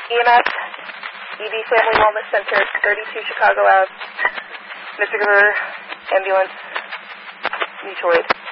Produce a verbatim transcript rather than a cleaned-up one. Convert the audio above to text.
E M S, E V Family Wellness Center, thirty-two Chicago Ave, Mister Ambulance, mutual aid.